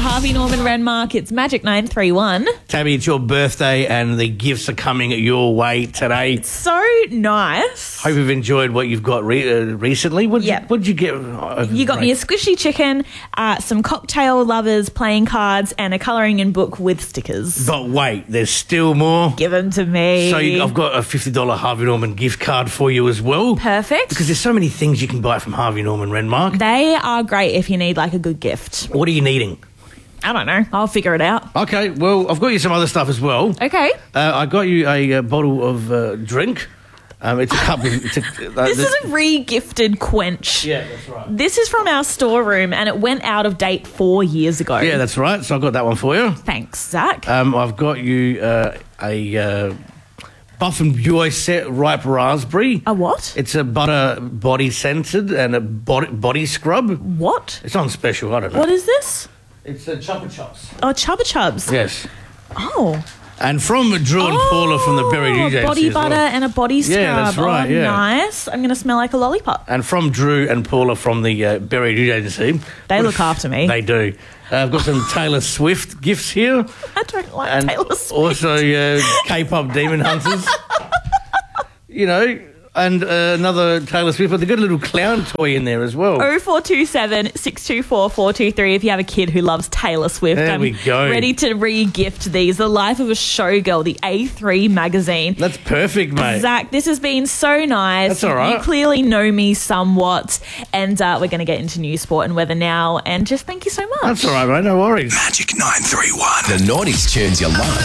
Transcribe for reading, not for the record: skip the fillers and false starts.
Harvey Norman Renmark. It's Magic 931. Tabby, it's your birthday and the gifts are coming your way today. So nice. Hope you've enjoyed what you've got recently. What did you get? You got me a squishy chicken, some cocktail lovers playing cards, and a colouring in book with stickers. But wait, there's still more. Give them to me. So I've got a $50 Harvey Norman gift card for you as well. Perfect. Because there's so many things you can buy from Harvey Norman Renmark. They are great if you need like a good gift. What are you needing? I don't know. I'll figure it out. Okay, well, I've got you some other stuff as well. Okay. I got you a bottle of drink. It's a cup. This is a re-gifted Quench. Yeah, that's right. This is from our storeroom and it went out of date 4 years ago. Yeah, that's right. So I got that one for you. Thanks, Zach. I've got you a Buff and Joy set ripe raspberry. A what? It's a butter body scented and a body scrub. What? It's on special. I don't know. What is this? It's a Chupa Chups. Oh, Chupa Chups. Yes. Oh. And from Drew and Paula from the Berry DJs. Body butter and a body scrub. Yeah, that's right. Oh, nice. I'm going to smell like a lollipop. And from Drew and Paula from the Berry DJs. They look after me. They do. I've got some Taylor Swift gifts here. I don't like Taylor Swift. Also K-pop Demon Hunters. And another Taylor Swift, but they've got a little clown toy in there as well. 0427 624 423 if you have a kid who loves Taylor Swift. There we go. Ready to re-gift these. The Life of a Showgirl, the A3 magazine. That's perfect, mate. Zach, this has been so nice. That's all right. You clearly know me somewhat. And we're going to get into news, sport and weather now. And just thank you so much. That's all right, mate. No worries. Magic 931. The 90s tunes you love.